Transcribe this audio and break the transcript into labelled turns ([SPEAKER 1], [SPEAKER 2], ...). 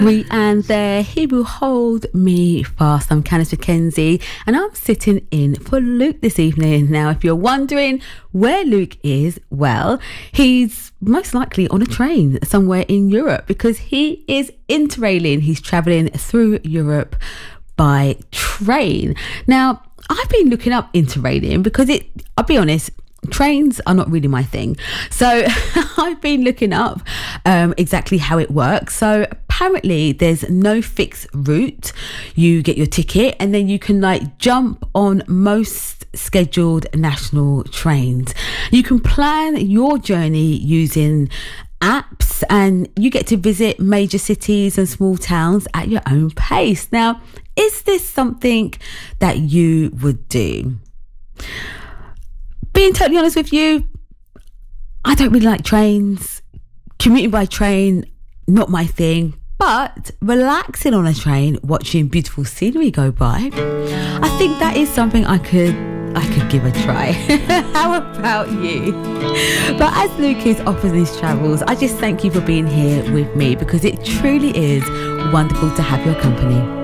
[SPEAKER 1] Rhianne there. He will hold me fast. I'm Candice McKenzie and I'm sitting in for Luke this evening. Now, if you're wondering where Luke is, well, he's most likely on a train somewhere in Europe because he is interrailing. He's travelling through Europe by train. Now, I've been looking up interrailing because I'll be honest, trains are not really my thing. So I've been looking up exactly how it works. So apparently there's no fixed route. You get your ticket and then you can jump on most scheduled national trains. You can plan your journey using apps and you get to visit major cities and small towns at your own pace. Now, is this something that you would do? Being totally honest with you, I don't really like trains. Commuting by train, not my thing. But relaxing on a train, watching beautiful scenery go by, I think that is something I could give a try. How about you? But as Luke is off on his travels, I just thank you for being here with me because it truly is wonderful to have your company.